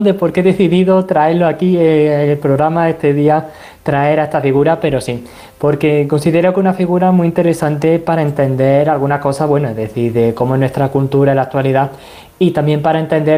de por qué he decidido traerlo aquí en el programa este día, traer a esta figura, pero sí, porque considero que es una figura muy interesante para entender algunas cosas, bueno, es decir, de cómo es nuestra cultura en la actualidad y también para entender